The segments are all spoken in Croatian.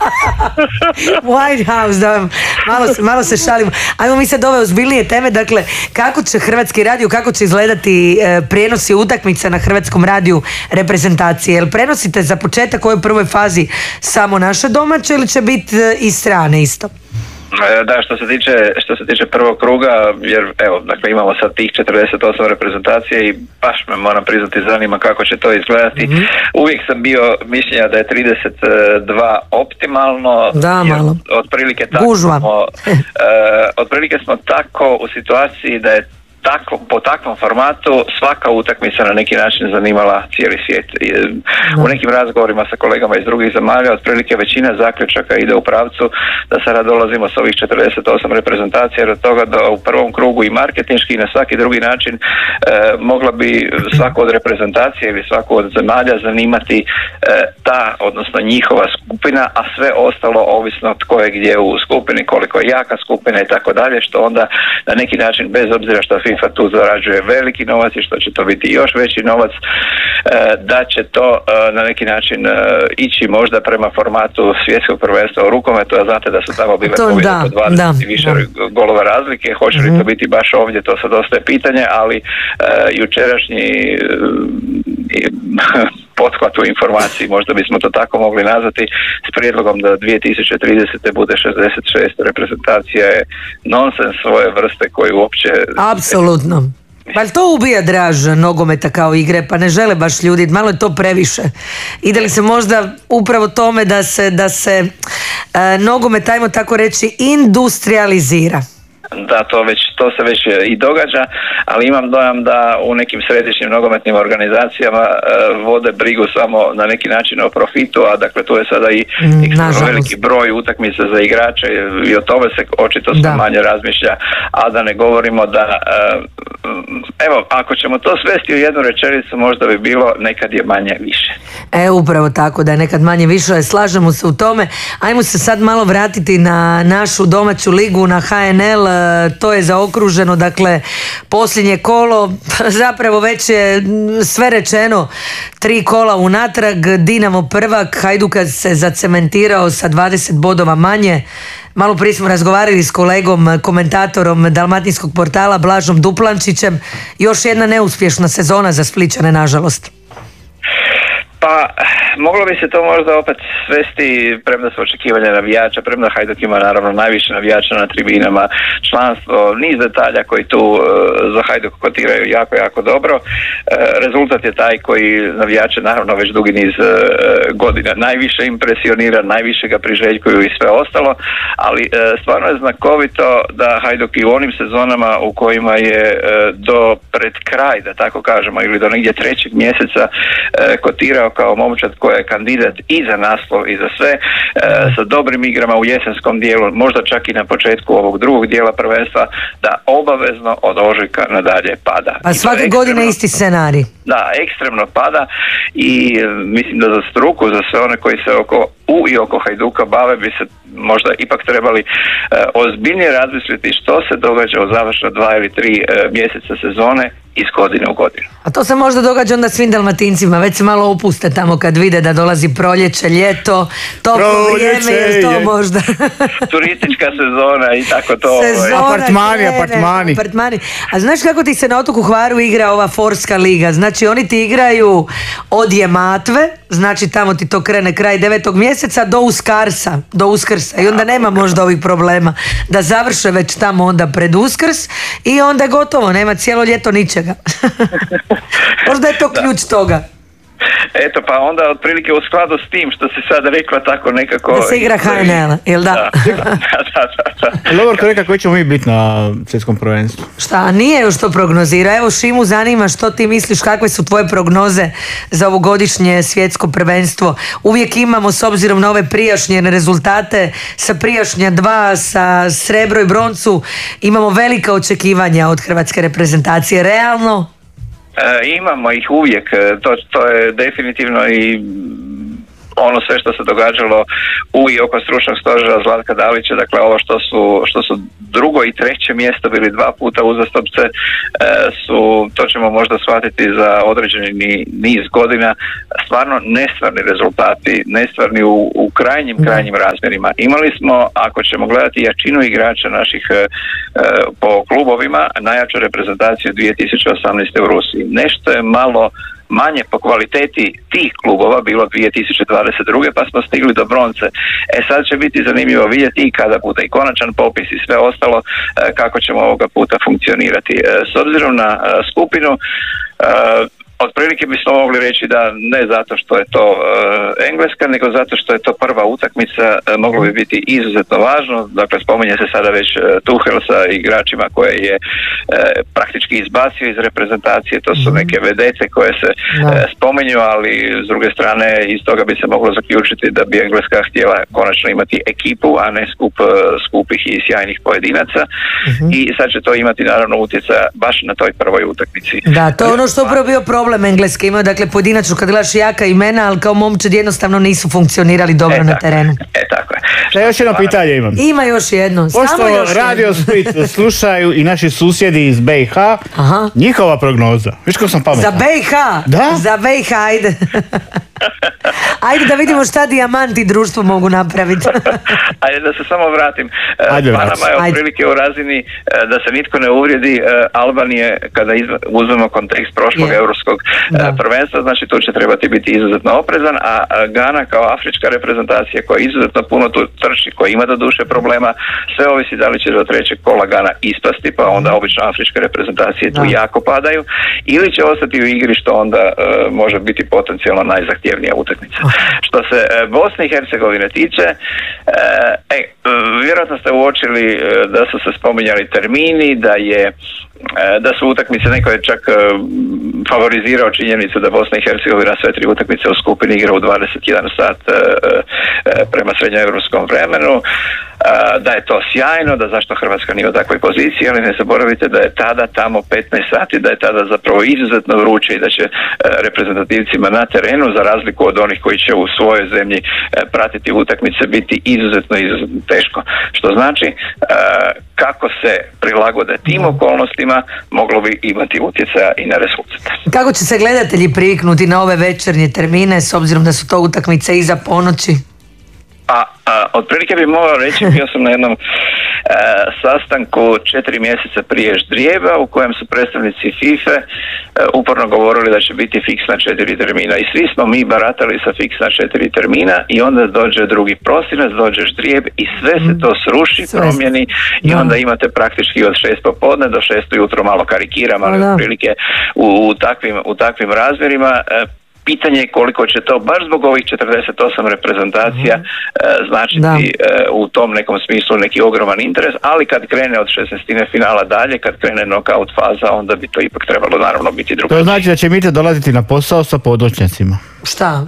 White House, da, malo se šalimo. Ajmo mi sad ove ozbiljnije teme, dakle, kako će Hrvatski radio, kako će izgledati prijenosi utakmica na Hrvatskom radiju reprezentacije? Jel prenosite za početak u ovoj prvoj fazi samo naše domaće ili će biti i strane isto? Da, što se tiče prvog kruga, jer evo, dakle imamo sad tih 48 reprezentacije i baš me moram priznati zanima kako će to izgledati. Uvijek sam bio mišljenja da je 32 optimalno. Da, malo. Otprilike tako otprilike smo tako u situaciji da je po takvom formatu svaka utakmica na neki način zanimala cijeli svijet. U nekim razgovorima sa kolegama iz drugih zemalja otprilike većina zaključaka ide u pravcu da sada dolazimo s ovih 48 reprezentacija do toga da u prvom krugu i marketinški i na svaki drugi način mogla bi svaku od reprezentacije ili svaku od zemalja zanimati ta, odnosno njihova skupina, a sve ostalo ovisno tko je gdje u skupini, koliko je jaka skupina i tako dalje, što onda na neki način, bez obzira što FIFA tu zarađuje veliki novac i što će to biti još veći novac, da će to na neki način ići možda prema formatu svjetskog prvenstva u rukometu, a znate da su tamo bile pobjede po 20 i više golova razlike. Hoće li to biti baš ovdje, to sad ostaje pitanje, ali jučerašnji pothvat u informaciji, možda bismo to tako mogli nazvati, s prijedlogom da 2030. bude 66 reprezentacija je nonsens svoje vrste koji uopće... Apsolutno. Pa to ubija draž nogometa kao igre, pa ne žele baš ljudi, malo je to previše. Ide li se možda upravo tome da se nogomet, ajmo tako reći, industrializira? Da, to se već i događa, ali imam dojam da u nekim središnjim nogometnim organizacijama vode brigu samo na neki način o profitu, a dakle tu je sada i veliki broj utakmica za igrače i o tome se očito sve manje razmišlja, a da ne govorimo da evo, ako ćemo to svesti u jednu rečenicu, možda bi bilo nekad je manje više. Upravo tako, da je nekad manje više, slažemo se u tome. Ajmo se sad malo vratiti na našu domaću ligu, na HNL. To je zaokruženo, dakle posljednje kolo, zapravo već je sve rečeno, 3 kola unatrag, Dinamo prvak, Hajduk se zacementirao sa 20 bodova manje. Malo prije smo razgovarali s kolegom, komentatorom dalmatinskog portala Blažom Duplančićem. Još jedna neuspješna sezona za Splićane, nažalost. Pa, moglo bi se to možda opet svesti, premda su očekivanja navijača, premda Hajduk ima naravno najviše navijača na tribinama, članstvo, niz detalja koji tu za Hajduk kotiraju jako, jako dobro. Rezultat je taj koji navijače naravno već dugi niz godina najviše impresionira, najviše ga priželjkuju i sve ostalo, ali stvarno je znakovito da Hajduk i u onim sezonama u kojima je do pred kraj, da tako kažemo, ili do negdje 3. mjeseca kotirao kao momčad koja je kandidat i za naslov i za sve, sa dobrim igrama u jesenskom dijelu, možda čak i na početku ovog drugog dijela prvenstva, da obavezno od ožujka nadalje pada. Pa svake godine isti scenarij. Da, ekstremno pada i mislim da za struku, za sve one koji se oko Hajduka bave, bi se možda ipak trebali ozbiljnije razmisliti što se događa u završno 2 ili 3 mjeseca sezone iz godine u godinu. A to se možda događa onda svim Dalmatincima, već se malo opuste tamo kad vide da dolazi proljeće, ljeto, toplo vrijeme, je to možda turistička sezona i tako to. Apartmani. A znaš kako ti se na otoku Hvaru igra ova Forska liga? Znači oni ti igraju od Jematve, znači tamo ti to krene kraj 9. mjeseca do Uskrsa i onda nema možda ovih problema da završe već tamo onda pred Uskrs i onda je gotovo, nema cijelo ljeto ničega. Možda je to ključ toga. Eto, pa onda otprilike u skladu s tim što si sad rekla tako nekako... Da se igra HNL, jel da? Da. Lovor, to rekao koji ćemo mi biti na svjetskom prvenstvu? Šta, nije još to prognozira. Evo Šimu zanima što ti misliš, kakve su tvoje prognoze za ovogodišnje svjetsko prvenstvo. Uvijek imamo, s obzirom na ove prijašnje rezultate, sa prijašnja 2, sa srebro i broncu, imamo velika očekivanja od hrvatske reprezentacije. Realno? Imamo ih uvijek, to je definitivno i ono sve što se događalo u i oko stručnog stožera Zlatka Dalića, dakle ovo što su drugo i treće mjesto bili 2 puta uzastopce, to ćemo možda shvatiti za određeni niz godina, stvarno nestvarni rezultati, nestvarni u krajnjim razmjerima. Imali smo, ako ćemo gledati jačinu igrača naših po klubovima, najjaču reprezentaciju 2018. u Rusiji. Nešto je malo manje po kvaliteti tih klubova bilo 2022. pa smo stigli do bronce. Sad će biti zanimljivo vidjeti i kada bude i konačan popis i sve ostalo kako ćemo ovoga puta funkcionirati. S obzirom na skupinu, otprilike bismo mogli reći da ne zato što je to Engleska, nego zato što je to prva utakmica, moglo bi biti izuzetno važno. Dakle, spominje se sada već Tuchel sa igračima koje je praktički izbacio iz reprezentacije, to su neke vedete koje se spominju, ali s druge strane iz toga bi se moglo zaključiti da bi Engleska htjela konačno imati ekipu, a ne skup skupih i sjajnih pojedinaca i sad će to imati naravno utjecaja baš na toj prvoj utakmici. Da, to je ono što je upravo bio problem Engleske, imaju dakle pojedinačno kad gledaš jaka imena, ali kao momčad jednostavno nisu funkcionirali dobro na terenu. Tako je. Da, još jedno pitanje imam. Ima još jedno. Pošto Radio Split slušaju i naši susjedi iz BiH, njihova prognoza. Viš kako sam pametan. Za BiH? Da? Za BiH, ajde. Ajde da vidimo šta Dijamant i društvo mogu napraviti. Ajde da se samo vratim. Panama je otprilike u razini da se nitko ne uvrijedi. Albanije, kada uzmemo kontekst prošlog europskog prvenstva, znači tu će trebati biti izuzetno oprezan, a Gana kao afrička reprezentacija koja izuzetno puno tu trči, koja ima do duše problema, sve ovisi da li će do trećeg kola Gana ispasti, pa onda obično afričke reprezentacije tu jako padaju, ili će ostati u igri, što onda može biti potencijalno najzahtjevnija utakmica. Što se Bosne i Hercegovine tiče, vjerojatno ste uočili da su se spominjali termini, da su utakmice, neko je čak favorizirao činjenicu da Bosna i Hercegovina sve 3 utakmice u skupini igra u 21 sat prema srednjoevropskom vremenu, da je to sjajno, da zašto Hrvatska nije u takvoj poziciji, ali ne zaboravite da je tada tamo 15 sati, da je tada zapravo izuzetno vruće i da će reprezentativcima na terenu, za razliku od onih koji će u svojoj zemlji pratiti utakmice, biti izuzetno teško. Što znači, kako se prilagode tim okolnostima, moglo bi imati utjecaja i na rezultat. Kako će se gledatelji priviknuti na ove večernje termine, s obzirom da su to utakmice iza ponoći? Otprilike bi mogao reći, bio sam na jednom sastanku 4 mjeseca prije ždrijeba u kojem su predstavnici FIFA uporno govorili da će biti fiksna 4 termina i svi smo mi baratali sa fiksna 4 termina i onda dođe 2. prosinac, dođe ždrijeb i sve se to sruši, promijeni i onda imate praktički od 6 popodne do 6 ujutro, malo karikiram, ali otprilike u takvim razmjerima. Pitanje je koliko će to baš zbog ovih 48 reprezentacija značiti u tom nekom smislu neki ogroman interes, ali kad krene od 16. finala dalje, kad krene knockout faza, onda bi to ipak trebalo naravno biti drugo. To znači da će Mite dolaziti na posao sa podočnjacima. Šta?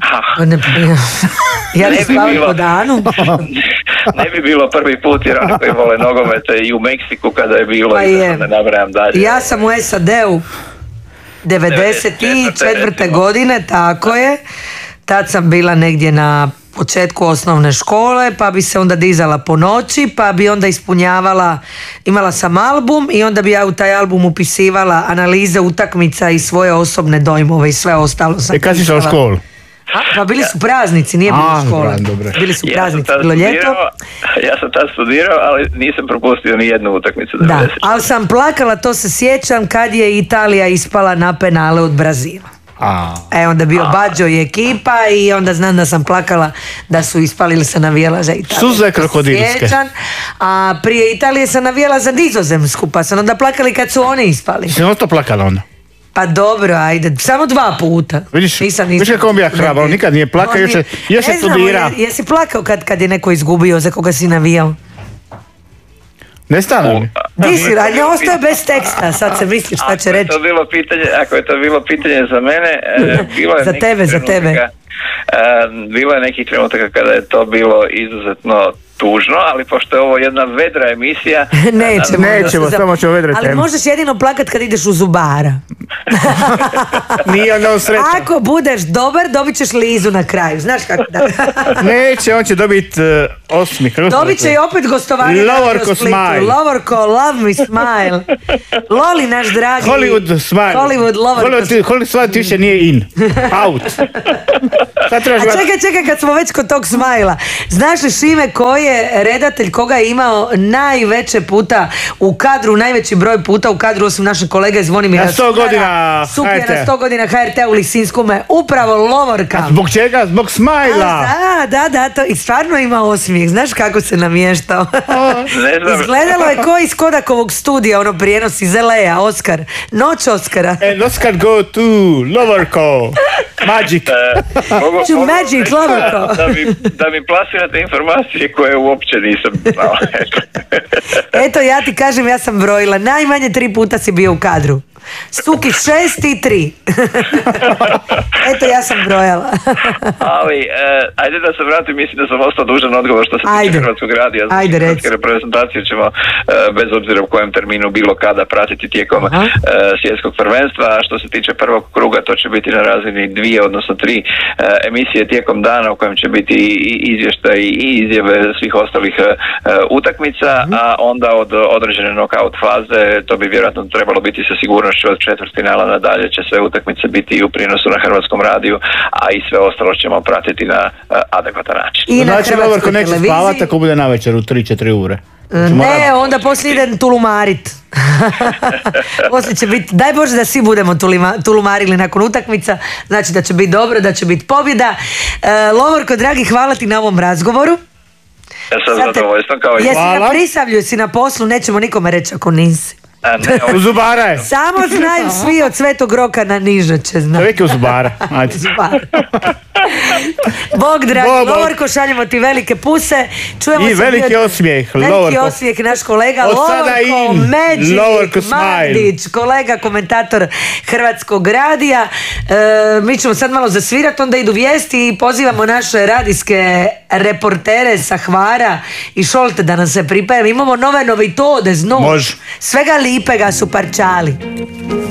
Ja ne spavim po danu. Ne bi bilo prvi put, jer oni koji vole nogomete i u Meksiku kada je bilo, i da ne nabrajam dalje. Ja sam u SAD-u 94. godine, tako je. Tad sam bila negdje na početku osnovne škole, pa bi se onda dizala po noći, pa bi onda ispunjavala, imala sam album i onda bi ja u taj album upisivala analize utakmica i svoje osobne dojmove i sve ostalo sam. Kad si išla u školu? Pa bili su praznici, nije bilo škola. Bili su praznici, bilo ljeto. Ja sam tad studirao, ali nisam propustio ni jednu utakmicu. Da, ali sam plakala, to se sjećam, kad je Italija ispala na penale od Brazila. Onda bio Baggio i ekipa i onda znam da sam plakala da su ispali, ili sam navijela za Italiju. Suze krokodilske. A prije Italije sam navijela za Nizozemsku, pa sam onda plakali kad su oni ispali. Si ono to plakala onda? Pa dobro, ajde, samo 2 puta. Vidiš kako on bi ja hrabao, nikad nije plakao, još je studira. Jesi plakao kad je neko izgubio, za koga si navijao? Ne stane mi. Di si, ne ostaje bez teksta, sad se misliš šta će reći. Ako je to bilo pitanje za mene, bilo je za tebe. Bilo je nekih trenutaka kada je to bilo izuzetno tužno, ali pošto je ovo jedna vedra emisija... Nećemo, samo ćemo vedrati. Ali možeš jedino plakat kad ideš u zubara. Nije ono sretan. Ako budeš dobar, dobit ćeš Lizu na kraju. Znaš kako da... Neće, on će dobiti osmih. Dobit će i opet gostovanje. Lovorko Smile. Lovorko, love me smile. Loli naš dragi. Hollywood Smile. Hollywood Lovorko. Hollywood Smile ti više nije in. Out. A čekaj, kad smo već kod tog smajla. Znaš li, Šime, ko je redatelj koga je imao najveće puta u kadru, najveći broj puta u kadru, osim našeg kolega iz Zvonimira na 100 godina Supija na 100 godina HRT u Lisinskome, upravo Lovorka. A zbog čega? Zbog smajla. Da, to i stvarno ima osmijeh. Znaš kako se namještao? Izgledalo je ko iz Kodakovog studija, ono prijenos iz LA, Oskar. Noć Oskara. And Oscar go to Lovorko. Magic. To Magic Lovorko. Da mi plasirate informacije koje uopće nisam znao. Eto, ja ti kažem, ja sam brojila. Najmanje 3 puta si bio u kadru. Stuki 6 i 3. Eto, ja sam brojala. Ali, ajde da se vratim, mislim da sam ostao dužan odgovor što se tiče Hrvatskog radija. Ajde, Hrvatske reprezentacije ćemo, bez obzira u kojem terminu, bilo kada pratiti tijekom svjetskog prvenstva. A što se tiče prvog kruga, to će biti na razini 2, odnosno 3 emisije tijekom dana u kojem će biti i izvještaj i izjave svih ostalih utakmica, a onda od određene knockout faze, to bi vjerojatno trebalo biti sa sigurnošću od četvrtfinala nadalje, će sve utakmice biti i u prijenosu na Hrvatskom radiju, a i sve ostalo ćemo pratiti na adekvatan način. I na Hrvatskoj neće televiziji. spavati ako bude navečer u 3-4 ure. Ne, onda poslije ide tulumarit. Poslije će biti, daj Bože da svi budemo tulumarili nakon utakmica, znači da će biti dobro, da će biti pobjeda. Lovorko, dragi, hvala ti na ovom razgovoru. Ja sam zadovoljstven kao i jesi na Prisavlju, jesi na poslu, nećemo nikome reći ako nisi. U Zubara je. Samo znaju svi od Svetog Roka na niže će znati. Čovjek je u Zubara. Ajde. Bog dragi, Lovorko, šaljemo ti velike puse. Čujemo i veliki osmijeh. Veliki osmijeh, naš kolega Lovorko Magic Mandić, kolega komentator Hrvatskog radija. Mi ćemo sad malo zasvirati, onda idu vijesti i pozivamo naše radijske reportere sa Hvara i Šolte da nam se pripremi. Imamo nove novitode, znu. Može. Svega lipega su parčali.